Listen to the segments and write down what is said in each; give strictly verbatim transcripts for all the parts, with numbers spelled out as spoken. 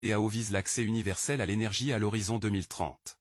E A O vise l'accès universel à l'énergie à l'horizon deux mille trente.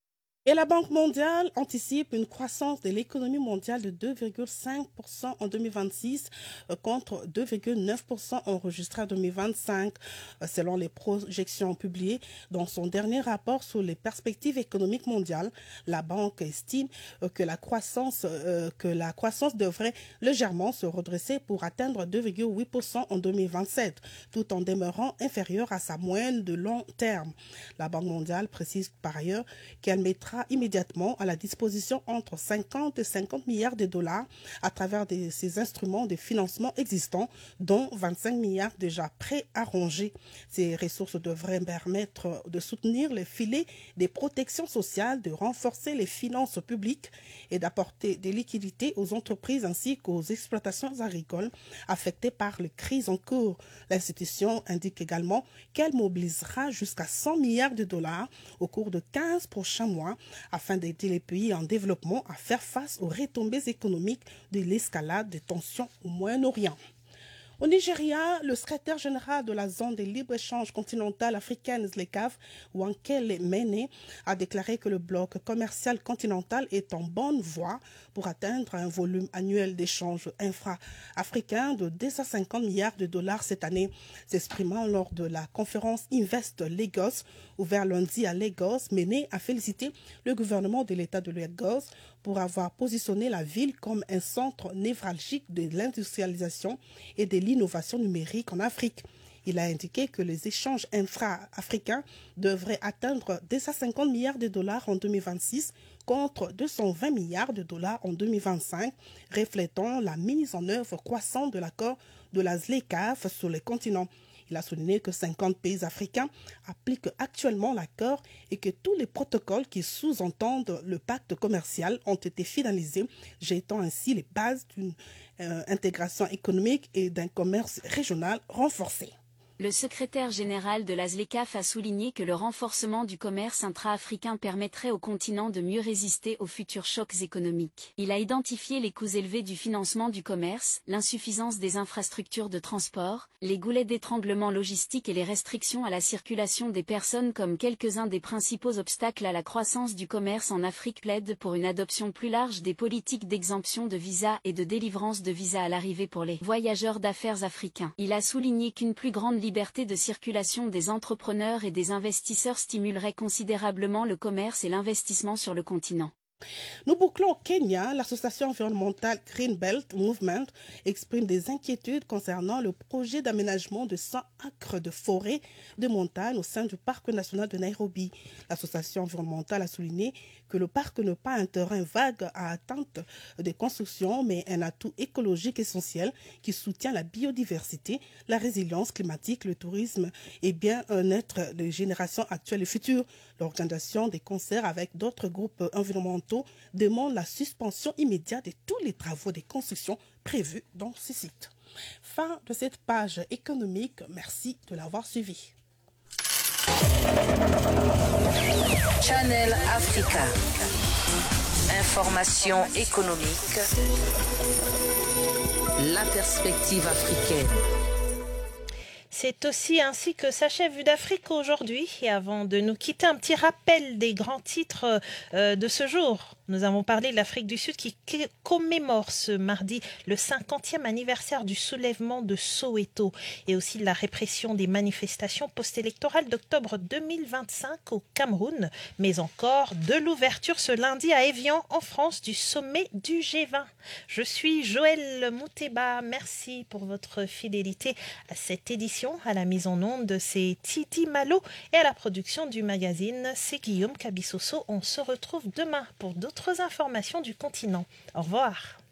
Et la Banque mondiale anticipe une croissance de l'économie mondiale de deux virgule cinq pour cent en deux mille vingt-six contre deux virgule neuf pour cent enregistré en deux mille vingt-cinq, selon les projections publiées dans son dernier rapport sur les perspectives économiques mondiales. La banque estime que la croissance, euh, que la croissance devrait légèrement se redresser pour atteindre deux virgule huit pour cent en deux mille vingt-sept, tout en demeurant inférieure à sa moyenne de long terme. La Banque mondiale précise par ailleurs qu'elle mettra immédiatement à la disposition entre cinquante et cinquante milliards de dollars à travers de, ces instruments de financement existants, dont vingt-cinq milliards déjà pré-arrangés. Ces ressources devraient permettre de soutenir les filets des protections sociales, de renforcer les finances publiques et d'apporter des liquidités aux entreprises ainsi qu'aux exploitations agricoles affectées par les crises en cours. L'institution indique également qu'elle mobilisera jusqu'à cent milliards de dollars au cours de quinze prochains mois afin d'aider les pays en développement à faire face aux retombées économiques de l'escalade des tensions au Moyen-Orient. Au Nigeria, le secrétaire général de la zone de libre-échange continentale africaine, Z L E C A F, Wankele Mene, a déclaré que le bloc commercial continental est en bonne voie pour atteindre un volume annuel d'échanges infra-africains de deux cent cinquante milliards de dollars cette année. S'exprimant lors de la conférence Invest Lagos, ouverte lundi à Lagos, Mene a félicité le gouvernement de l'État de Lagos pour avoir positionné la ville comme un centre névralgique de l'industrialisation et de l'innovation numérique en Afrique. Il a indiqué que les échanges infra-africains devraient atteindre deux cent cinquante milliards de dollars en deux mille vingt-six contre deux cent vingt milliards de dollars en deux mille vingt-cinq, reflétant la mise en œuvre croissante de l'accord de la Z L E C A F sur le continent. Il a souligné que cinquante pays africains appliquent actuellement l'accord et que tous les protocoles qui sous-entendent le pacte commercial ont été finalisés, jetant ainsi les bases d'une euh, intégration économique et d'un commerce régional renforcé. Le secrétaire général de la Z L E C A F a souligné que le renforcement du commerce intra-africain permettrait au continent de mieux résister aux futurs chocs économiques. Il a identifié les coûts élevés du financement du commerce, l'insuffisance des infrastructures de transport, les goulets d'étranglement logistiques et les restrictions à la circulation des personnes comme quelques-uns des principaux obstacles à la croissance du commerce en Afrique. Plaide pour une adoption plus large des politiques d'exemption de visa et de délivrance de visa à l'arrivée pour les voyageurs d'affaires africains. Il a souligné qu'une plus grande liberté de circulation des entrepreneurs et des investisseurs stimulerait considérablement le commerce et l'investissement sur le continent. Nous bouclons au Kenya. L'association environnementale Green Belt Movement exprime des inquiétudes concernant le projet d'aménagement de cent acres de forêt de montagne au sein du parc national de Nairobi. L'association environnementale a souligné que le parc n'est pas un terrain vague à attente de construction, mais un atout écologique essentiel qui soutient la biodiversité, la résilience climatique, le tourisme et bien-être des générations actuelles et futures. L'organisation des concerts avec d'autres groupes environnementaux demande la suspension immédiate de tous les travaux de construction prévus dans ce site. Fin de cette page économique. Merci de l'avoir suivi. Channel Africa. Information économique. La perspective africaine. C'est aussi ainsi que s'achève Vue d'Afrique aujourd'hui. Et avant de nous quitter, un petit rappel des grands titres euh, de ce jour. Nous avons parlé de l'Afrique du Sud qui commémore ce mardi le cinquantième anniversaire du soulèvement de Soweto et aussi de la répression des manifestations post-électorales d'octobre deux mille vingt-cinq au Cameroun, mais encore de l'ouverture ce lundi à Évian en France du sommet du G vingt. Je suis Joël Mouteba, merci pour votre fidélité à cette édition, à la mise en onde de c'est Titi Malo et à la production du magazine c'est Guillaume Cabissoso. On se retrouve demain pour d'autres informations du continent. Au revoir.